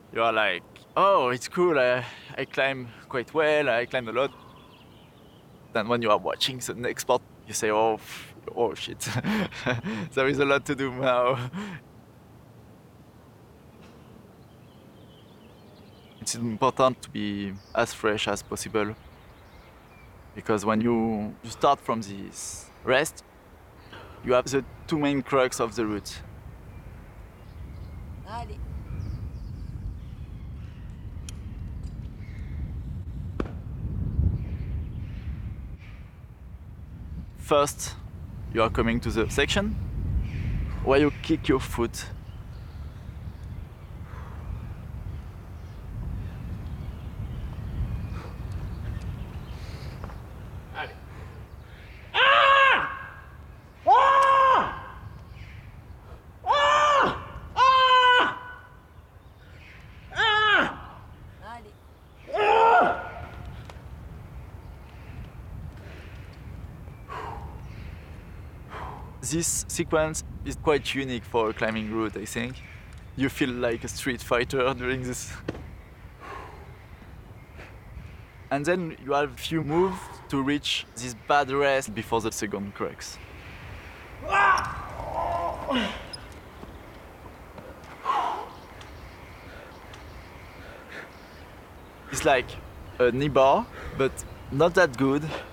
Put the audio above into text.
You are like, oh, it's cool. I climb quite well. I climb a lot. Then when you are watching the next part, you say, oh shit, there is a lot to do now. It's important to be as fresh as possible because when you start from this rest, you have the two main crux of the route. Allez. First, you are coming to the section where you kick your foot. Allez. Ah! Ah! Ah! Ah! Ah! Allez. Ah! This sequence is quite unique for a climbing route, I think. You feel like a street fighter during this. And then you have a few moves to reach this bad rest before the second crux. It's like a knee bar, but not that good.